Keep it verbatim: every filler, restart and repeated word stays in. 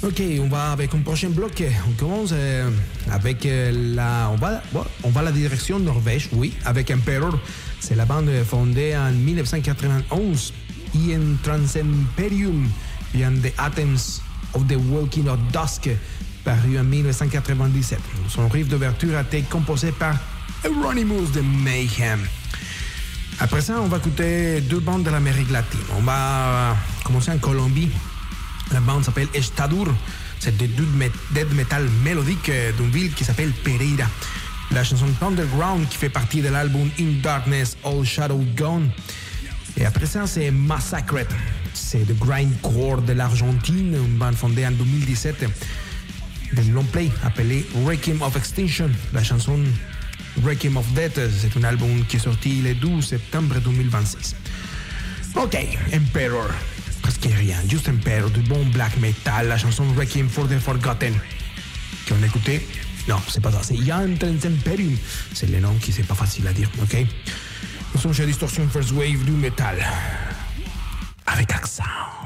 Ok, on va avec un prochain bloc. On commence euh, avec euh, la... On va, bon, on va la direction Norvège, oui, avec Emperor. C'est la bande fondée en dix-neuf cent quatre-vingt-onze. Ian Transimperium vient de Athens of the Walking of Dusk, paru en dix-neuf cent quatre-vingt-dix-sept. Son riff d'ouverture a été composé par Euronymous de Mayhem. Après ça, on va écouter deux bandes de l'Amérique latine. On va commencer en Colombie. La bande s'appelle Estadur. C'est de death metal mélodique d'une ville qui s'appelle Pereira. La chanson Underground qui fait partie de l'album In Darkness, All Shadow Gone. Et après ça, c'est Massacred. C'est le grindcore de l'Argentine, une bande fondée en deux mille dix-sept. De long play appelé Requiem of Extinction. La chanson Requiem of Death, c'est un album qui est sorti le douze septembre deux mille vingt-six. Ok, Emperor. Presque rien, juste Emperor, du bon black metal, la chanson Requiem for the Forgotten. Qu'on a écouté? Non, c'est pas ça, c'est Ian Transimperium. C'est le nom qui c'est pas facile à dire, ok? Nous sommes chez Distortion First Wave du metal. Avec accent.